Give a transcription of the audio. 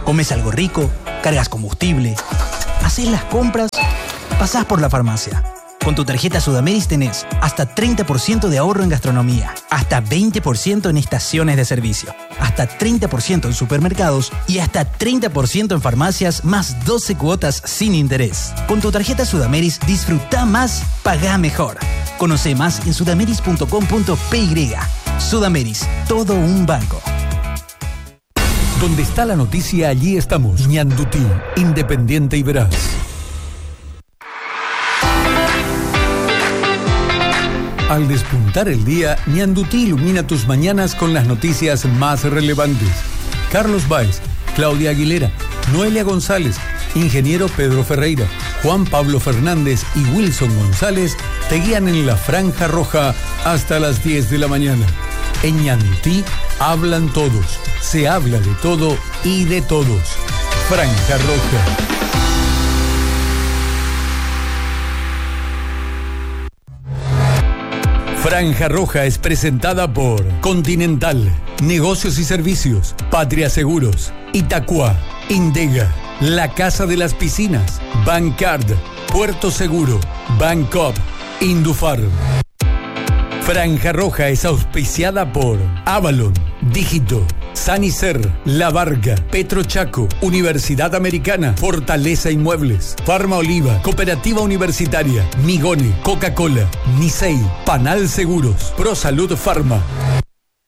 Comes algo rico, cargas combustible, haces las compras, pasás por la farmacia. Con tu tarjeta Sudameris tenés hasta 30% de ahorro en gastronomía, hasta 20% en estaciones de servicio, hasta 30% en supermercados y hasta 30% en farmacias, más 12 cuotas sin interés. Con tu tarjeta Sudameris disfruta más, pagá mejor. Conoce más en sudameris.com.py. Sudameris, todo un banco. Donde está la noticia, allí estamos. Ñandutí, independiente y veraz. Al despuntar el día, Ñandutí ilumina tus mañanas con las noticias más relevantes. Carlos Báez, Claudia Aguilera, Noelia González, Ingeniero Pedro Ferreira, Juan Pablo Fernández y Wilson González te guían en la Franja Roja hasta las 10 de la mañana. En Ñandutí hablan todos, se habla de todo y de todos. Franja Roja. Franja Roja es presentada por Continental, Negocios y Servicios, Patria Seguros, Itacua, Indega, La Casa de las Piscinas, Bancard, Puerto Seguro, Bancop, Indufarm. Franja Roja es auspiciada por Avalon, Dígito, Sanicer, La Varga, Petrochaco, Universidad Americana, Fortaleza Inmuebles, Farma Oliva, Cooperativa Universitaria, Migone, Coca-Cola, Nisei, Panal Seguros, ProSalud Pharma.